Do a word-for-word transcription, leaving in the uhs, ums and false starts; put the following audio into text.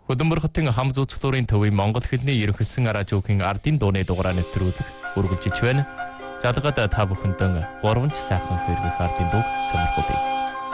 Хөдөлмөр хотын хам зүүцлүүрийн төвийн Монгол хэлний ерөнхийлсөн радиогийн ардын дууны дугаараа нэвтрүүлэх үргэлжлэж байна. Залгаад та бүхэндээ гурван ч сайхан хэрэгэх ардын дууг сонирхолтой.